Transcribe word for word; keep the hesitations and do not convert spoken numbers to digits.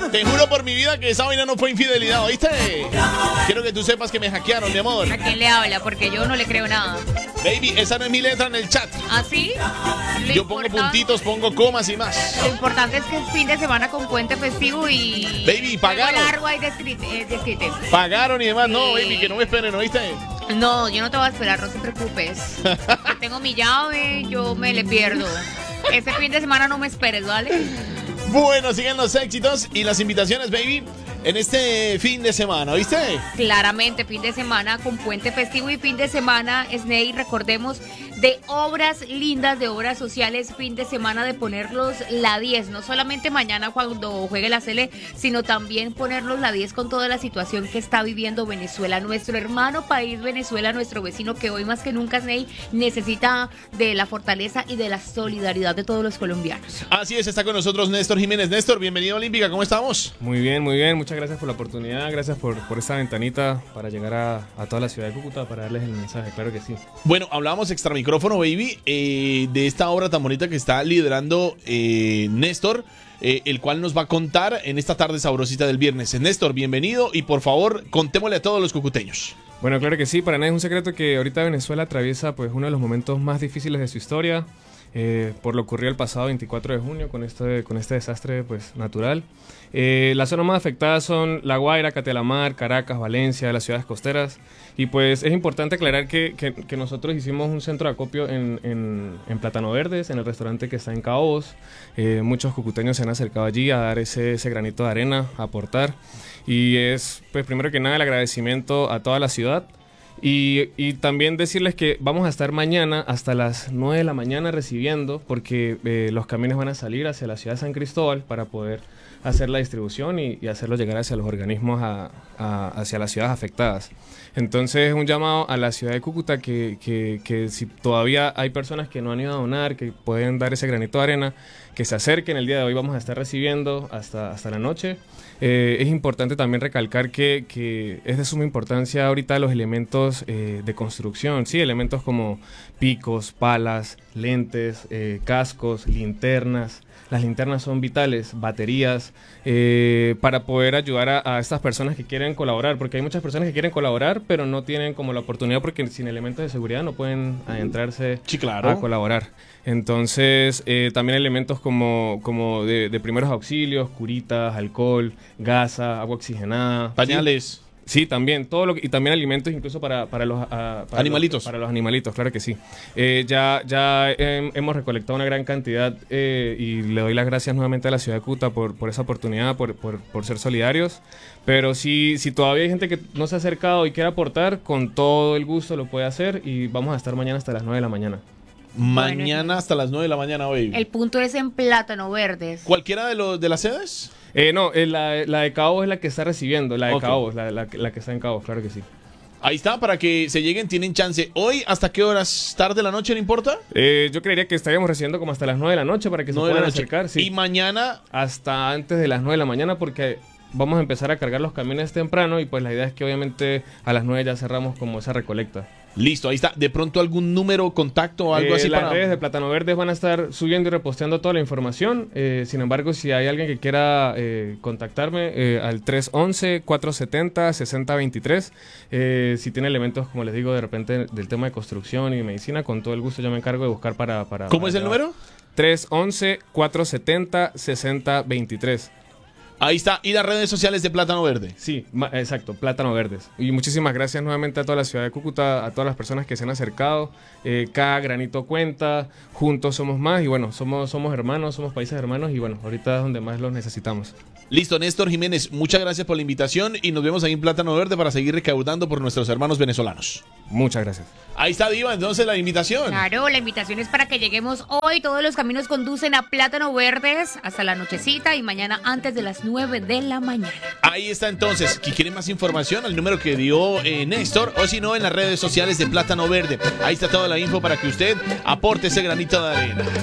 Te juro por mi vida que esa vaina no fue infidelidad, ¿oíste? Quiero que tú sepas que me hackearon, mi amor. ¿A quién le habla? Porque yo no le creo nada. Baby, esa no es mi letra en el chat. ¿Ah, sí? Lo Yo pongo puntitos, pongo comas y más. Lo importante es que es fin de semana con puente festivo y... Baby, pagaron. Juego largo ahí descrite, eh, descrite. Pagaron y demás. No, Sí. baby, que no me esperen, ¿oíste? No, yo no te voy a esperar, no te preocupes. Yo tengo mi llave, yo me le pierdo. Ese fin de semana no me esperes, ¿vale? Bueno, siguen los éxitos y las invitaciones, baby, en este fin de semana, ¿oíste? Claramente, fin de semana con puente festivo y fin de semana, Sney, recordemos, de obras lindas, de obras sociales, fin de semana de ponerlos la diez, no solamente mañana cuando juegue la Sele, sino también ponerlos la diez con toda la situación que está viviendo Venezuela, nuestro hermano país Venezuela, nuestro vecino que hoy más que nunca, Sney, necesita de la fortaleza y de la solidaridad de todos los colombianos. Así es, está con nosotros Néstor Jiménez. Néstor, bienvenido a Olímpica, ¿cómo estamos? Muy bien, muy bien. Muchas gracias por la oportunidad. Gracias por, por esta ventanita para llegar a, a toda la ciudad de Cúcuta para darles el mensaje. Claro que sí. Bueno, hablábamos extra micrófono, baby, eh, de esta obra tan bonita que está liderando eh, Néstor, eh, el cual nos va a contar en esta tarde sabrosita del viernes. Néstor, bienvenido y por favor, contémosle a todos los cucuteños. Bueno, claro que sí. Para nadie es un secreto que ahorita Venezuela atraviesa pues uno de los momentos más difíciles de su historia. Eh, por lo ocurrido el pasado veinticuatro de junio con este, con este desastre pues, natural. Eh, las zonas más afectadas son La Guaira, Catelamar, Caracas, Valencia, las ciudades costeras. Y pues es importante aclarar que, que, que nosotros hicimos un centro de acopio en, en, en Plátano Verdes, en el restaurante que está en Caobos. Eh, muchos cucuteños se han acercado allí a dar ese, ese granito de arena, a aportar. Y es, pues primero que nada, el agradecimiento a toda la ciudad. Y, y también decirles que vamos a estar mañana hasta las nueve de la mañana recibiendo, porque eh, los camiones van a salir hacia la ciudad de San Cristóbal para poder hacer la distribución y, y hacerlo llegar hacia los organismos, a, a, hacia las ciudades afectadas. Entonces, un llamado a la ciudad de Cúcuta que, que, que si todavía hay personas que no han ido a donar, que pueden dar ese granito de arena, que se acerquen. El día de hoy vamos a estar recibiendo hasta, hasta la noche. Eh, es importante también recalcar que, que es de suma importancia ahorita los elementos eh, de construcción, ¿sí? Elementos como picos, palas, lentes, eh, cascos, linternas. Las linternas son vitales, baterías, eh, para poder ayudar a, a estas personas que quieren colaborar, porque hay muchas personas que quieren colaborar, pero no tienen como la oportunidad porque sin elementos de seguridad no pueden adentrarse sí, claro. a colaborar. Entonces, eh, también elementos como, como de, de primeros auxilios, curitas, alcohol, gasa, agua oxigenada. Pañales. ¿Sí? Sí, también, todo lo que, y también alimentos incluso para, para, los, uh, para animalitos. Los, para los animalitos, claro que sí. Eh, ya ya eh, hemos recolectado una gran cantidad eh, y le doy las gracias nuevamente a la ciudad de Cúcuta por, por esa oportunidad, por, por, por ser solidarios. Pero si, si todavía hay gente que no se ha acercado y quiere aportar, con todo el gusto lo puede hacer y vamos a estar mañana hasta las nueve de la mañana. Mañana bueno, hasta las nueve de la mañana, baby. El punto es en Plátano Verdes. ¿Cualquiera de, los, de las sedes? Eh, no, eh, la, la de Caobos es la que está recibiendo, la de okay. Caobos, la, la, la que está en Caobos, claro que sí. Ahí está, para que se lleguen, tienen chance. ¿Hoy hasta qué horas? ¿Tarde de la noche, no importa? Eh, yo creería que estaríamos recibiendo como hasta las nueve de la noche para que se puedan acercar. Sí. ¿Y mañana? Hasta antes de las nueve de la mañana porque vamos a empezar a cargar los camiones temprano y pues la idea es que obviamente a las nueve ya cerramos como esa recolecta. Listo, ahí está. ¿De pronto algún número, contacto o algo eh, así? Las para... redes de Plátano Verdes van a estar subiendo y reposteando toda la información. Eh, sin embargo, si hay alguien que quiera eh, contactarme eh, al tres once, cuatro setenta, sesenta veintitrés, eh, si tiene elementos, como les digo, de repente del tema de construcción y medicina, con todo el gusto yo me encargo de buscar para... para ¿Cómo para es el llevar. número? tres once, cuatro setenta, sesenta veintitrés. Ahí está. ¿Y las redes sociales de Plátano Verde? Sí, exacto, Plátano Verdes. Y muchísimas gracias nuevamente a toda la ciudad de Cúcuta, a todas las personas que se han acercado. Eh, cada granito cuenta, juntos somos más y bueno, somos, somos hermanos, somos países hermanos y bueno, ahorita es donde más los necesitamos. Listo, Néstor Jiménez, muchas gracias por la invitación y nos vemos ahí en Plátano Verde para seguir recaudando por nuestros hermanos venezolanos. Muchas gracias. Ahí está, Diva, entonces la invitación. Claro, la invitación es para que lleguemos hoy. Todos los caminos conducen a Plátano Verdes hasta la nochecita y mañana antes de las nueve de la mañana. Ahí está entonces. Si quieren más información, al número que dio eh, Néstor o si no, en las redes sociales de Plátano Verde. Ahí está toda la info para que usted aporte ese granito de arena.